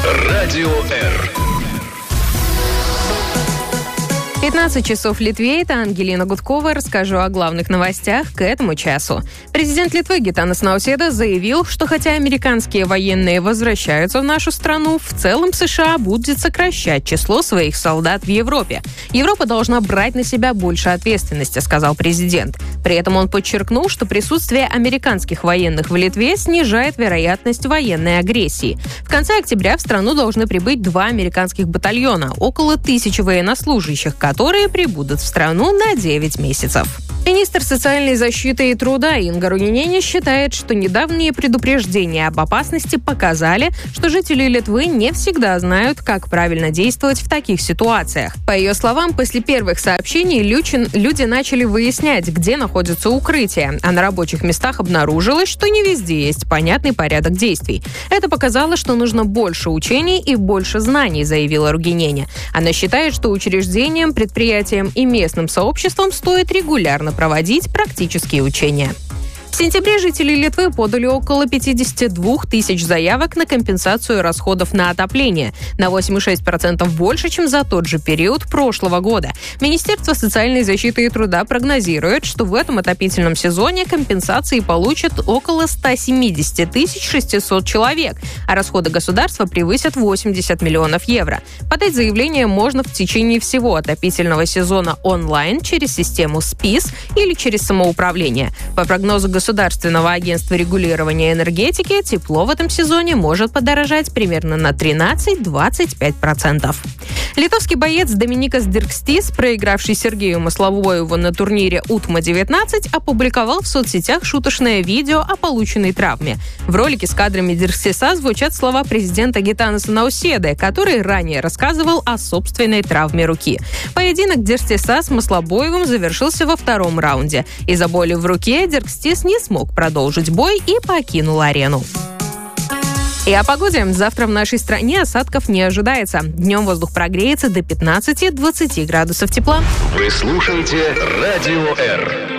Радио Р. 15 часов в Литве. Это Ангелина Гудкова. Расскажу о главных новостях к этому часу. Президент Литвы Гитанас Науседа заявил, что хотя американские военные возвращаются в нашу страну, в целом США будет сокращать число своих солдат в Европе. Европа должна брать на себя больше ответственности, сказал президент. При этом он подчеркнул, что присутствие американских военных в Литве снижает вероятность военной агрессии. В конце октября в страну должны прибыть 2 американских батальона, около 1000 военнослужащих, которые прибудут в страну на 9 месяцев. Министр социальной защиты и труда Инга Ругинене считает, что недавние предупреждения об опасности показали, что жители Литвы не всегда знают, как правильно действовать в таких ситуациях. По ее словам, после первых сообщений люди начали выяснять, где находятся укрытия, а на рабочих местах обнаружилось, что не везде есть понятный порядок действий. Это показало, что нужно больше учений и больше знаний, заявила Ругинене. Она считает, что учреждениям, предприятиям и местным сообществам стоит регулярно проводить практические учения. В сентябре жители Литвы подали около 52 тысяч заявок на компенсацию расходов на отопление, на 8,6% больше, чем за тот же период прошлого года. Министерство социальной защиты и труда прогнозирует, что в этом отопительном сезоне компенсации получат около 170 600 человек, а расходы государства превысят 80 миллионов евро. Подать заявление можно в течение всего отопительного сезона онлайн через систему СПИС или через самоуправление. По прогнозу Государственного агентства регулирования энергетики, тепло в этом сезоне может подорожать примерно на 13-25%. Литовский боец Доминикас Диркстис, проигравший Сергею Масловоеву на турнире УТМА-19, опубликовал в соцсетях шуточное видео о полученной травме. В ролике с кадрами Диркстиса звучат слова президента Гитанаса Науседы, который ранее рассказывал о собственной травме руки. Поединок Диркстиса с Масловоевым завершился во 2-м раунде. Из-за боли в руке Диркстис не смог продолжить бой и покинул арену. И о погоде. Завтра в нашей стране осадков не ожидается. Днем воздух прогреется до 15-20 градусов тепла. Вы слушаете Радио Р.